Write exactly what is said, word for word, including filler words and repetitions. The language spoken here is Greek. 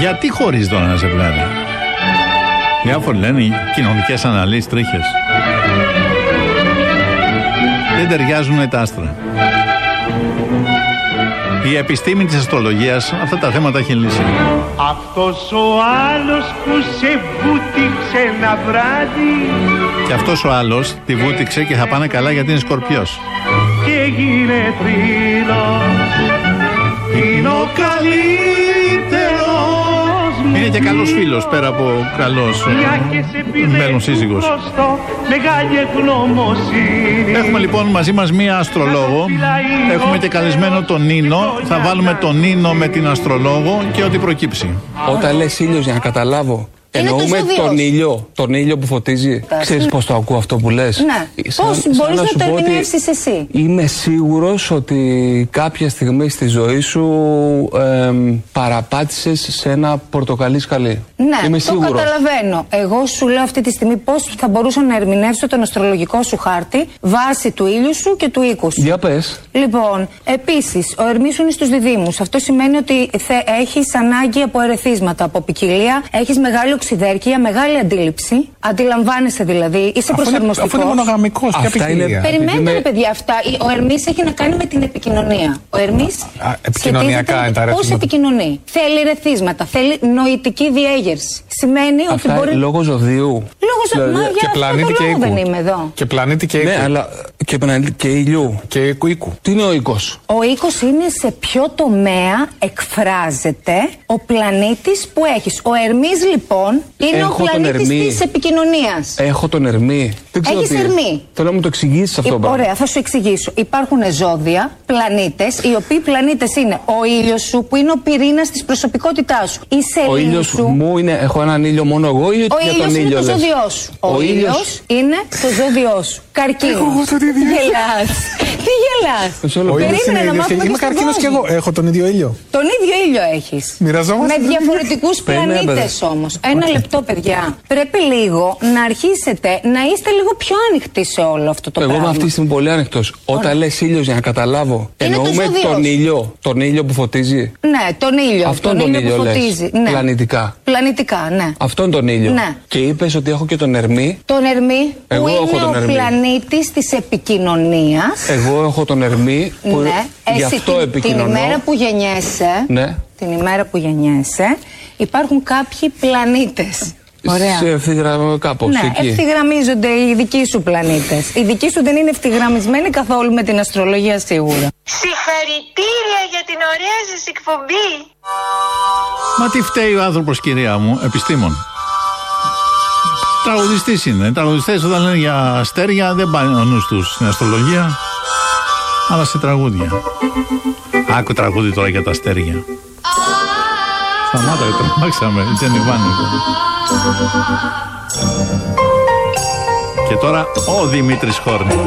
Γιατί χωρίζει τώρα ένα ζευγάρι? Διάφοροι λένε κοινωνικές αναλύσεις, τρίχες. Δεν ταιριάζουν τα άστρα. Η επιστήμη της αστρολογίας αυτά τα θέματα έχει λύσει. Αυτός ο άλλος που σε βούτυξε ένα βράδυ, και αυτός ο άλλος τη βούτυξε και θα πάνε καλά γιατί είναι Σκορπιός. Και έγινε θρύλος, είναι ο καλύτερος μου. Είναι και καλός φίλος πέρα από καλός μέλλον σύζυγος. Μεγάλη ευγνωμοσύνη. Έχουμε λοιπόν μαζί μας μία αστρολόγο. Έχουμε και καλεσμένο τον Νίνο. Θα βάλουμε τον Νίνο με την αστρολόγο και ό,τι προκύψει. Όταν λες ήλιος, για να καταλάβω, εννοούμε το τον ήλιο, τον ήλιο που φωτίζει. Ξέρεις πώς το ακούω αυτό που λες? Ναι. Σαν, Πώς σαν μπορείς να, να σου το πω ότι ερμηνεύσεις εσύ? Είμαι σίγουρος ότι κάποια στιγμή στη ζωή σου ε, παραπάτησες σε ένα πορτοκαλί σκαλί. Ναι, Είμαι το σίγουρος. καταλαβαίνω. Εγώ σου λέω αυτή τη στιγμή πώς θα μπορούσα να ερμηνεύσω τον αστρολογικό σου χάρτη βάσει του ήλιου σου και του οίκου σου. Για πες. Λοιπόν, επίσης, ο Ερμής σου είναι στους διδύμους. Αυτό σημαίνει ότι θε, έχεις ανάγκη από ερεθίσματα, από ποικιλία, έχεις μεγάλη οξυδέρκεια, μεγάλη αντίληψη. Αντιλαμβάνεσαι δηλαδή, είσαι προσαρμοστικός. Αφού είναι μονογαμικός, ποια ποικιλία? Περιμένετε, με... ρε παιδιά, αυτά. Ο Ερμής έχει να κάνει με την επικοινωνία. Ο Ερμής επικοινωνιακά είναι τα πώς ερεθίσματα. επικοινωνεί. Θέλει ερεθίσματα, θέλει νοητική διέγερση. Σημαίνει Αυτά ότι μπορεί. Λόγω ζωδίου. Λόγω ζωδίου. Μα Και για πλανήτη αυτό και το λόγο οίκου. δεν είμαι εδώ. Και πλανήτη και οίκου. Ναι, αλλά και, πλανήτη και ηλιού. Και οίκου. Τι είναι ο οίκος? Ο οίκος είναι σε ποιο τομέα εκφράζεται ο πλανήτης που έχεις. Ο Ερμής λοιπόν είναι Έχω ο τον πλανήτης Ερμή. της επικοινωνίας. Έχω τον Ερμή. Δεν ξέρω Έχεις τι είναι. Ερμή. Θέλω να μου το εξηγήσεις αυτό. Ε, πράγμα. Ωραία, θα σου εξηγήσω. Υπάρχουν ζώδια, πλανήτες, οι οποίοι πλανήτες είναι ο ήλιος σου, που είναι ο πυρήνας της προσωπικότητάς σου. Η Ο σελήνη ήλιος σου. μου είναι, έχω έναν ήλιο μόνο εγώ ή Ο για ήλιος τον είναι ήλιο το λες? ζώδιό σου. Ο, Ο ήλιος ήλιος είναι το ζώδιό σου. Καρκίνο. Έχω εγώ τον Τι ίδιο. γελάς. Τι γελάς. Μισό λεπτό. Ο ήλιος Περίμενε είναι να ίδιος μάθουμε και- Είμαι και στον καρκίνος και κόσμο. εγώ. Έχω τον ίδιο ήλιο. Τον ίδιο ήλιο έχεις. Μοιραζόμαστε. Με διαφορετικούς Περίμενε, πλανήτες όμως. Ένα λεπτό, παιδιά. Πρέπει λίγο να αρχίσετε να είστε λίγο πιο ανοιχτοί σε όλο αυτό το Εγώ πράγμα. είμαι αυτή τη στιγμή πολύ ανοιχτός. Όταν λες ήλιος, για να καταλάβω, το εννοούμε ζώδιό τον σου. ήλιο. Τον ήλιο που φωτίζει. Ναι, τον ήλιο. Αυτόν τον ήλιο που λες. φωτίζει. Ναι. Πλανητικά. Πλανητικά, ναι. Αυτόν τον ήλιο. Ναι. Και είπες ότι έχω και τον Ερμή. Τον Ερμή, Εγώ που έχω είναι τον ο Ερμή. πλανήτης της επικοινωνίας. Εγώ έχω τον Ερμή που Ναι, γι' εσύ αυτό την, επικοινωνώ. την ημέρα που γεννιέσαι, Ναι. την ημέρα που γεννιέσαι, υπάρχουν κάποιοι πλανήτες. Ωραία. Σε ευθυγραμμ... κάπως Ναι, εκεί. ευθυγραμμίζονται οι δικοί σου πλανήτες. Οι δικοί σου δεν είναι ευθυγραμμισμένοι καθόλου με την αστρολογία σίγουρα. Συγχαρητήρια για την ωραία σας εκπομπή. Μα τι φταίει ο άνθρωπος, κυρία μου, επιστήμον. Τραγουδιστής είναι. Οι τραγουδιστές όταν λένε για αστέρια δεν πάνε ο νους τους στην αστρολογία, αλλά σε τραγούδια. Άκου τραγούδι τώρα για τα αστέρια. Σταμάτα, τρομάξαμε, Τζενιβάνη. Και τώρα ο Δημήτρης Χόρνη.